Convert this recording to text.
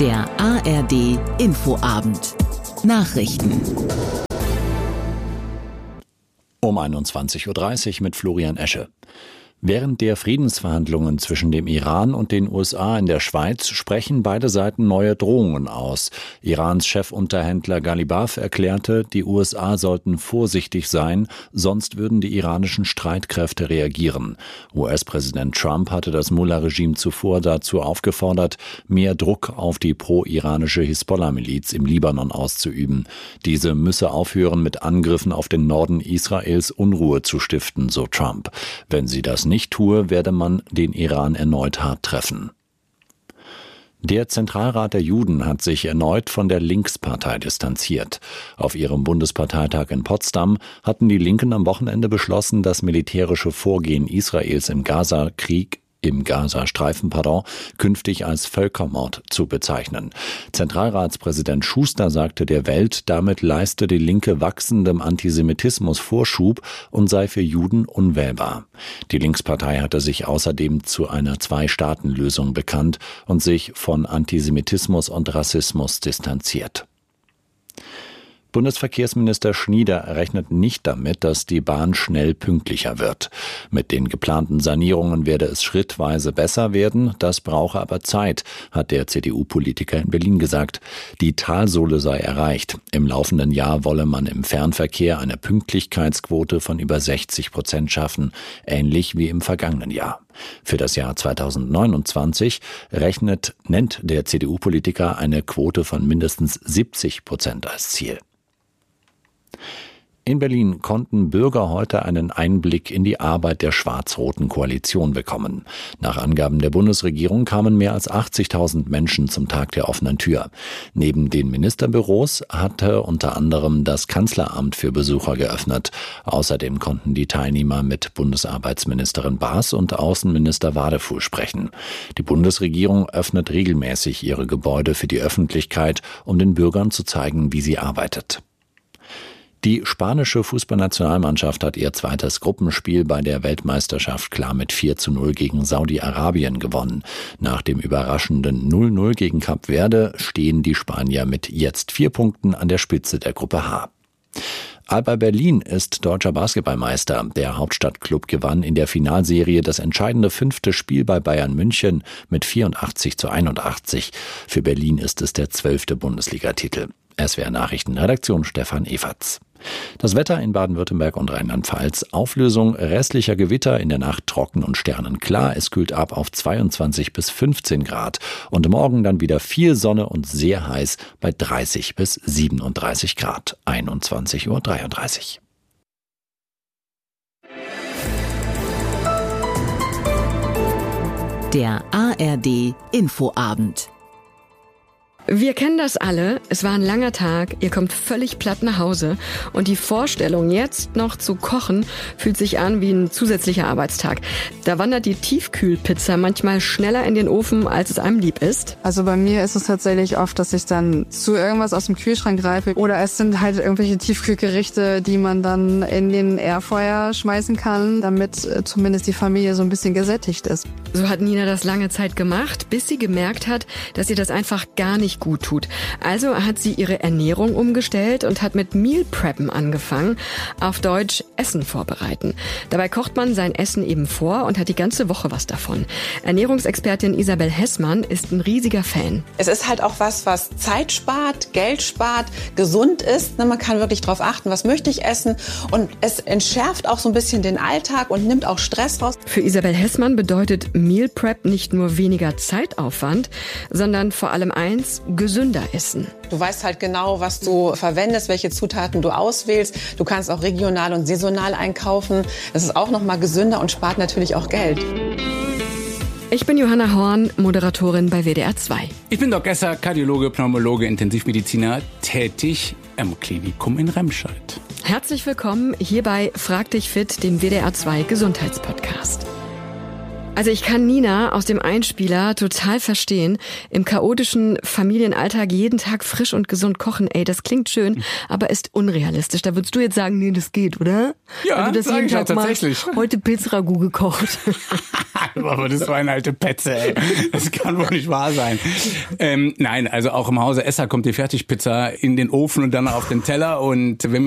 Der ARD Infoabend. Nachrichten. Um 21:30 Uhr mit Florian Esche. Während der Friedensverhandlungen zwischen dem Iran und den USA in der Schweiz sprechen beide Seiten neue Drohungen aus. Irans Chefunterhändler Ghalibaf erklärte, die USA sollten vorsichtig sein, sonst würden die iranischen Streitkräfte reagieren. US-Präsident Trump hatte das Mullah-Regime zuvor dazu aufgefordert, mehr Druck auf die pro-iranische Hisbollah-Miliz im Libanon auszuüben. Diese müsse aufhören, mit Angriffen auf den Norden Israels Unruhe zu stiften, so Trump. Wenn sie das nicht tue, werde man den Iran erneut hart treffen. Der Zentralrat der Juden hat sich erneut von der Linkspartei distanziert. Auf ihrem Bundesparteitag in Potsdam hatten die Linken am Wochenende beschlossen, das militärische Vorgehen Israels im Gazastreifen, künftig als Völkermord zu bezeichnen. Zentralratspräsident Schuster sagte der Welt, damit leiste die Linke wachsendem Antisemitismus Vorschub und sei für Juden unwählbar. Die Linkspartei hatte sich außerdem zu einer Zwei-Staaten-Lösung bekannt und sich von Antisemitismus und Rassismus distanziert. Bundesverkehrsminister Schnieder rechnet nicht damit, dass die Bahn schnell pünktlicher wird. Mit den geplanten Sanierungen werde es schrittweise besser werden, das brauche aber Zeit, hat der CDU-Politiker in Berlin gesagt. Die Talsohle sei erreicht. Im laufenden Jahr wolle man im Fernverkehr eine Pünktlichkeitsquote von über 60% schaffen, ähnlich wie im vergangenen Jahr. Für das Jahr 2029 nennt der CDU-Politiker eine Quote von mindestens 70% als Ziel. In Berlin konnten Bürger heute einen Einblick in die Arbeit der schwarz-roten Koalition bekommen. Nach Angaben der Bundesregierung kamen mehr als 80.000 Menschen zum Tag der offenen Tür. Neben den Ministerbüros hatte unter anderem das Kanzleramt für Besucher geöffnet. Außerdem konnten die Teilnehmer mit Bundesarbeitsministerin Baas und Außenminister Wadefuhl sprechen. Die Bundesregierung öffnet regelmäßig ihre Gebäude für die Öffentlichkeit, um den Bürgern zu zeigen, wie sie arbeitet. Die spanische Fußballnationalmannschaft hat ihr zweites Gruppenspiel bei der Weltmeisterschaft klar mit 4:0 gegen Saudi-Arabien gewonnen. Nach dem überraschenden 0:0 gegen Kap Verde stehen die Spanier mit jetzt 4 Punkten an der Spitze der Gruppe H. Alba Berlin ist deutscher Basketballmeister. Der Hauptstadtklub gewann in der Finalserie das entscheidende 5. Spiel bei Bayern München mit 84:81. Für Berlin ist es der 12. Bundesligatitel. SWR Nachrichten, Redaktion Stefan Everts. Das Wetter in Baden-Württemberg und Rheinland-Pfalz. Auflösung restlicher Gewitter, in der Nacht trocken und sternenklar. Es kühlt ab auf 22 bis 15 Grad. Und morgen dann wieder viel Sonne und sehr heiß bei 30 bis 37 Grad. 21:33 Uhr. Der ARD Infoabend. Wir kennen das alle. Es war ein langer Tag, ihr kommt völlig platt nach Hause und die Vorstellung, jetzt noch zu kochen, fühlt sich an wie ein zusätzlicher Arbeitstag. Da wandert die Tiefkühlpizza manchmal schneller in den Ofen, als es einem lieb ist. Also bei mir ist es tatsächlich oft, dass ich dann zu irgendwas aus dem Kühlschrank greife oder es sind halt irgendwelche Tiefkühlgerichte, die man dann in den Airfryer schmeißen kann, damit zumindest die Familie so ein bisschen gesättigt ist. So hat Nina das lange Zeit gemacht, bis sie gemerkt hat, dass ihr das einfach gar nicht gut tut. Also hat sie ihre Ernährung umgestellt und hat mit Meal Preppen angefangen, auf Deutsch Essen vorbereiten. Dabei kocht man sein Essen eben vor und hat die ganze Woche was davon. Ernährungsexpertin Isabel Hessmann ist ein riesiger Fan. Es ist halt auch was Zeit spart, Geld spart, gesund ist. Man kann wirklich darauf achten, was möchte ich essen, und es entschärft auch so ein bisschen den Alltag und nimmt auch Stress raus. Für Isabel Hessmann bedeutet Meal Prep nicht nur weniger Zeitaufwand, sondern vor allem eins: gesünder essen. Du weißt halt genau, was du verwendest, welche Zutaten du auswählst. Du kannst auch regional und saisonal einkaufen. Das ist auch noch mal gesünder und spart natürlich auch Geld. Ich bin Johanna Horn, Moderatorin bei WDR 2. Ich bin Doc Esser, Kardiologe, Pneumologe, Intensivmediziner, tätig am Klinikum in Remscheid. Herzlich willkommen hier bei Frag dich fit, dem WDR 2 Gesundheitspodcast. Also ich kann Nina aus dem Einspieler total verstehen. Im chaotischen Familienalltag jeden Tag frisch und gesund kochen, ey, das klingt schön, aber ist unrealistisch. Da würdest du jetzt sagen, nee, das geht, oder? Ja, wenn du das jeden Tag tatsächlich. Machst, heute Pilzragout gekocht. Aber das war eine alte Petze, ey. Das kann wohl nicht wahr sein. Nein, also auch im Hause Esser kommt die Fertigpizza in den Ofen und dann auf den Teller. Und wenn